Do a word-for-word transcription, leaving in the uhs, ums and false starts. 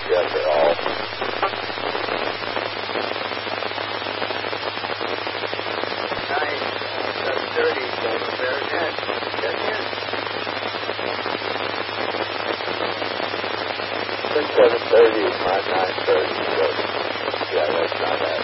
Yes, they're all. Nine, seven thirty, over there again. Check in. Six, seven thirty is my nine thirty. So, yeah, that's not bad.